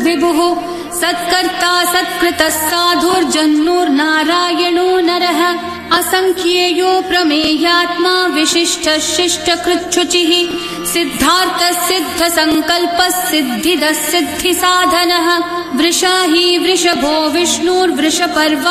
सद्विभुः सत्कर्ता सत्कृतः साधुर्जन्नुर्नारायणो नरः असंख्येयो प्रमेयात्मा विशिष्टः शिष्टकृच्छुचिः सिद्धार्थः सिद्धसंकल्पः सिद्धिदः सिद्धिसाधनः वृषा हि वृषभो विष्णुर्वृषपर्वा